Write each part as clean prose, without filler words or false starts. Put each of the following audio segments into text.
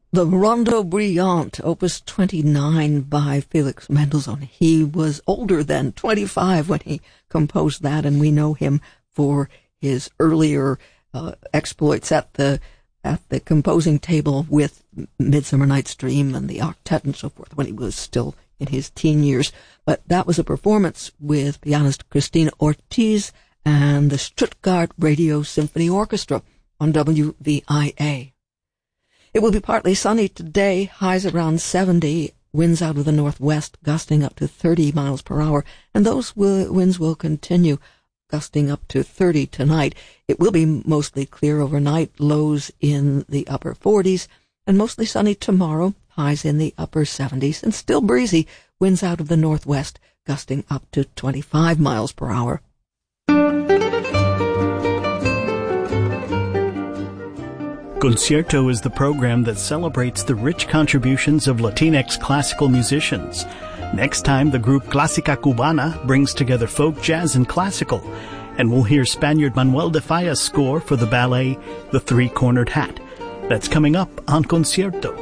The Rondo Brillante, Opus 29 by Felix Mendelssohn. He was older than 25 when he composed that, and we know him for his earlier exploits at the composing table with Midsummer Night's Dream and the octet and so forth when he was still in his teen years. But that was a performance with pianist Christina Ortiz and the Stuttgart Radio Symphony Orchestra on WVIA. It will be partly sunny today, highs around 70, winds out of the northwest gusting up to 30 miles per hour, and those winds will continue gusting up to 30 tonight. It will be mostly clear overnight, lows in the upper 40s, and mostly sunny tomorrow, highs in the upper 70s, and still breezy, winds out of the northwest gusting up to 25 miles per hour. Concierto is the program that celebrates the rich contributions of Latinx classical musicians. Next time, the group Clásica Cubana brings together folk, jazz, and classical, and we'll hear Spaniard Manuel de Falla's score for the ballet The Three-Cornered Hat. That's coming up on Concierto.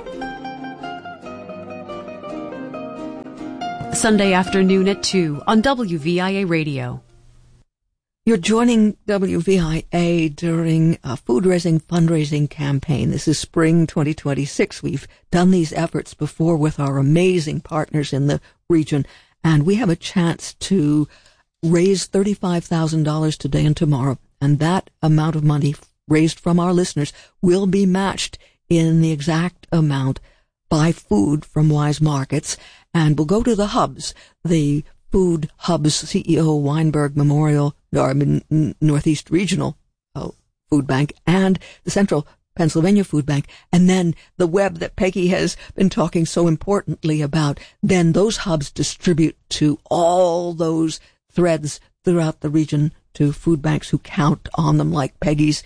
Sunday afternoon at 2 on WVIA Radio. You're joining WVIA during a food-raising fundraising campaign. This is spring 2026. We've done these efforts before with our amazing partners in the region, and we have a chance to raise $35,000 today and tomorrow, and that amount of money raised from our listeners will be matched in the exact amount by food from Wise Markets, and will go to the hubs, the Food Hubs CEO Weinberg Memorial Northeast Regional Food Bank and the Central Pennsylvania Food Bank, and then the web that Peggy has been talking so importantly about. Then those hubs distribute to all those threads throughout the region to food banks who count on them, like Peggy's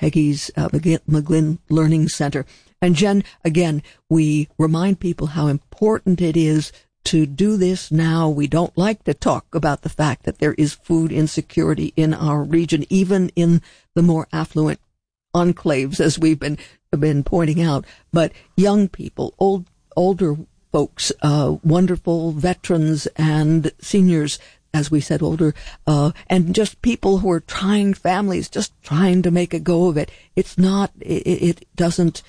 McGlynn Learning Center. And Jen, again, we remind people how important it is to do this now. We don't like to talk about the fact that there is food insecurity in our region, even in the more affluent enclaves, as we've been pointing out. But young people, older folks, wonderful veterans and seniors, as we said, older, and just people who are trying, families just trying to make a go of it. It's not, it doesn't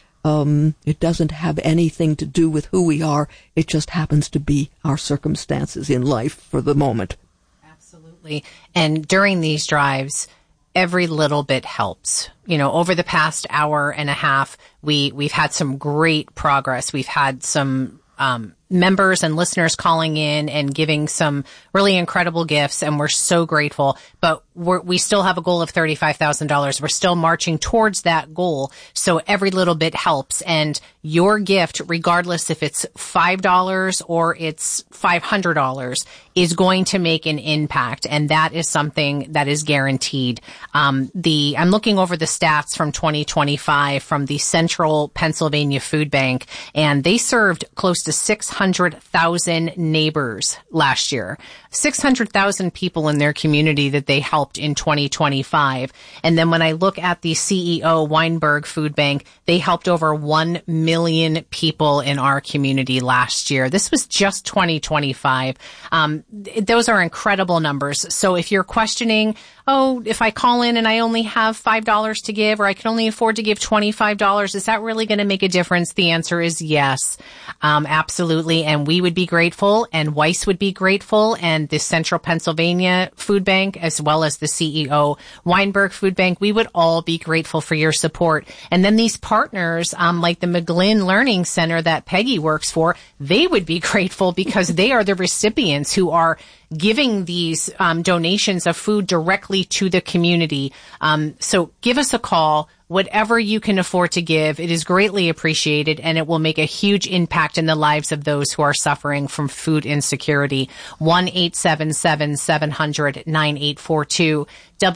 have anything to do with who we are. It just happens to be our circumstances in life for the moment. Absolutely. And during these drives, every little bit helps. You know, over the past hour and a half, we've had some great progress. We've had some members and listeners calling in and giving some really incredible gifts, and we're so grateful. But we still have a goal of $35,000. We're still marching towards that goal. So every little bit helps. And your gift, regardless if it's $5 or it's $500, is going to make an impact. And that is something that is guaranteed. I'm looking over the stats from 2025 from the Central Pennsylvania Food Bank, and they served close to 600,000 neighbors last year. 600,000 people in their community that they helped in 2025. And then when I look at the CEO Weinberg Food Bank, they helped over 1 million people in our community last year. This was just 2025. Those are incredible numbers. So if you're questioning, if I call in and I only have $5 to give, or I can only afford to give $25, is that really going to make a difference? The answer is yes, absolutely. And we would be grateful, and Weiss would be grateful, and the Central Pennsylvania Food Bank, as well as the CEO Weinberg Food Bank, we would all be grateful for your support. And then these partners, like the McGlynn Learning Center that Peggy works for, they would be grateful because they are the recipients who are giving these donations of food directly to the community. So give us a call. Whatever you can afford to give, it is greatly appreciated, and it will make a huge impact in the lives of those who are suffering from food insecurity. 1-877-700-9842,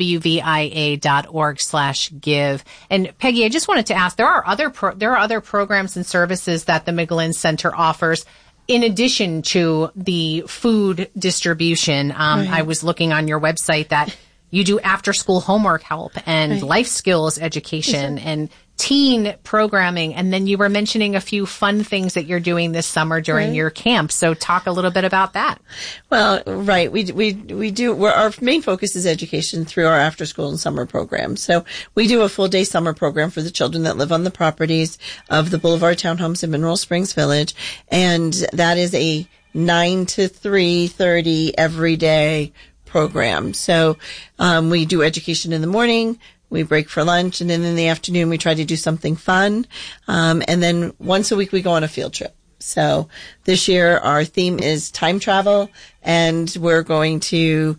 WVIA.org/give. And Peggy, I just wanted to ask, there are other programs and services that the McGlynn Center offers in addition to the food distribution. Right. I was looking on your website that you do after-school homework help and life skills education. And teen programming, and then you were mentioning a few fun things that you're doing this summer during your camp. So talk a little bit about that. Well, right. We do, our main focus is education through our after school and summer programs. So we do a full day summer program for the children that live on the properties of the Boulevard Townhomes in Mineral Springs Village. And that is a 9 to 3:30 every day program. So, we do education in the morning. We break for lunch, and then in the afternoon we try to do something fun. And then once a week we go on a field trip. So this year our theme is time travel, and we're going to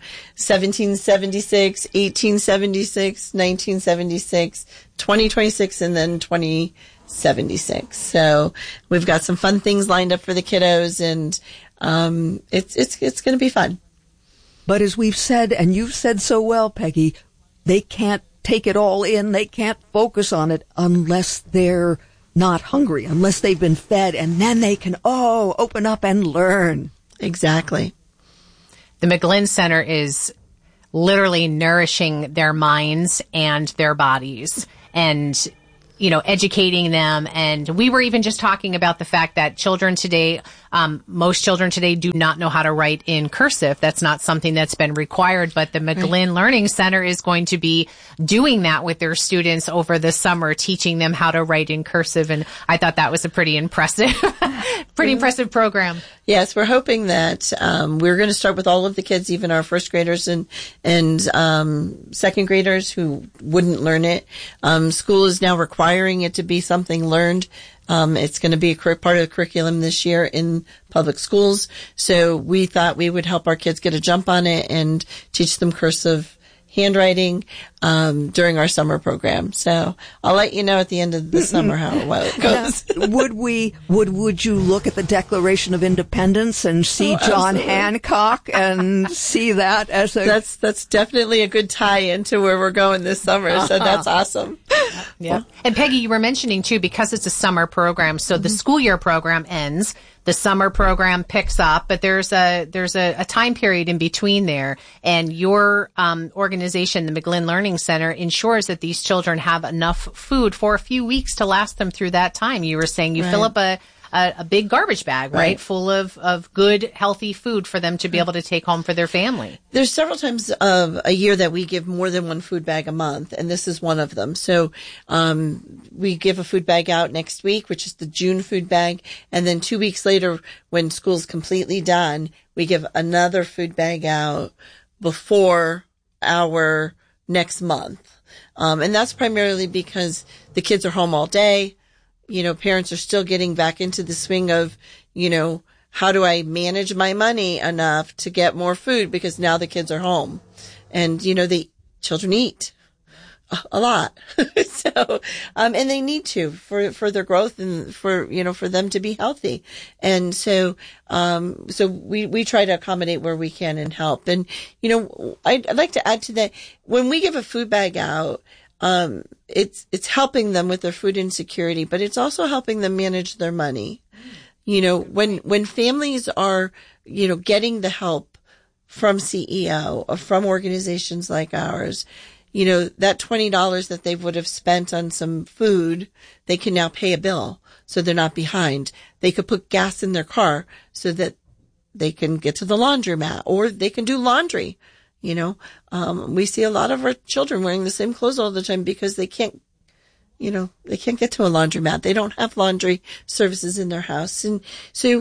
1776, 1876, 1976, 2026, and then 2076. So we've got some fun things lined up for the kiddos, and it's going to be fun. But as we've said, and you've said so well, Peggy, they can't take it all in. They can't focus on it unless they're not hungry, unless they've been fed, and then they can, open up and learn. Exactly. The McGlynn Center is literally nourishing their minds and their bodies, and educating them. And we were even just talking about the fact that children today, most children today do not know how to write in cursive. That's not something that's been required, but the McGlynn Learning Center is going to be doing that with their students over the summer, teaching them how to write in cursive. And I thought that was a pretty impressive program. Yes, we're hoping that we're going to start with all of the kids, even our first graders and second graders who wouldn't learn it. School is now requiring it to be something learned. It's going to be a part of the curriculum this year in public schools. So we thought we would help our kids get a jump on it and teach them cursive handwriting during our summer program. So I'll let you know at the end of the summer how it goes. Would you look at the Declaration of Independence and see John Hancock and see that as a... That's definitely a good tie into where we're going this summer. So that's awesome. Yeah. And Peggy, you were mentioning too, because it's a summer program, so the school year program ends, the summer program picks up, but there's a time period in between there. And your organization, the McGlynn Learning Center, ensures that these children have enough food for a few weeks to last them through that time. You were saying you fill up a big garbage bag, right? Full of good, healthy food for them to be able to take home for their family. There's several times a year that we give more than one food bag a month, and this is one of them. So we give a food bag out next week, which is the June food bag, and then 2 weeks later, when school's completely done, we give another food bag out before our next month. And that's primarily because the kids are home all day. Parents are still getting back into the swing of, how do I manage my money enough to get more food, because now the kids are home, and, the children eat a lot. So, and they need to for their growth and for them to be healthy. And so, we try to accommodate where we can and help. And, I'd like to add to that, when we give a food bag out, it's helping them with their food insecurity, but it's also helping them manage their money. When families are, getting the help from CEO or from organizations like ours, that $20 that they would have spent on some food, they can now pay a bill so they're not behind. They could put gas in their car so that they can get to the laundromat, or they can do laundry. We see a lot of our children wearing the same clothes all the time because they can't get to a laundromat. They don't have laundry services in their house. And so,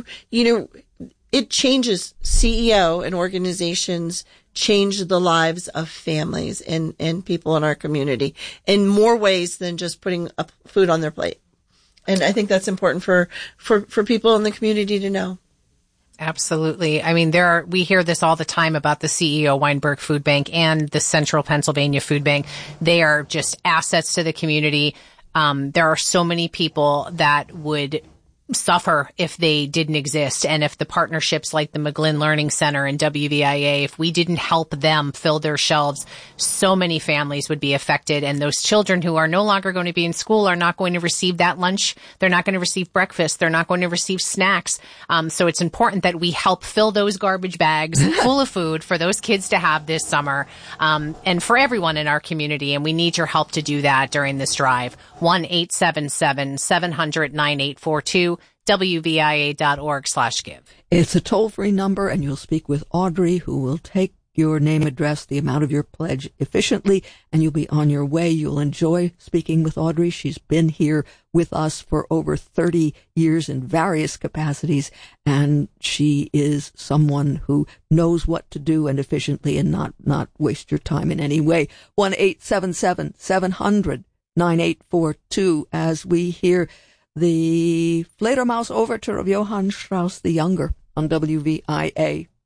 it changes. CEO and organizations change the lives of families and people in our community in more ways than just putting up food on their plate. And I think that's important for people in the community to know. Absolutely. I mean, we hear this all the time about the CEO Weinberg Food Bank and the Central Pennsylvania Food Bank. They are just assets to the community. There are so many people that would suffer if they didn't exist. And if the partnerships like the McGlynn Learning Center and WVIA, if we didn't help them fill their shelves, so many families would be affected. And those children who are no longer going to be in school are not going to receive that lunch. They're not going to receive breakfast. They're not going to receive snacks. So it's important that we help fill those garbage bags full of food for those kids to have this summer, and for everyone in our community. And we need your help to do that during this drive. 1-877-700-9842. WVIA.org/give. It's a toll-free number, and you'll speak with Audrey, who will take your name, address, the amount of your pledge efficiently, and you'll be on your way. You'll enjoy speaking with Audrey. She's been here with us for over 30 years in various capacities, and she is someone who knows what to do and efficiently and not waste your time in any way. 1-877-700-9842 as we hear the Fledermaus Overture of Johann Strauss the Younger on WVIA.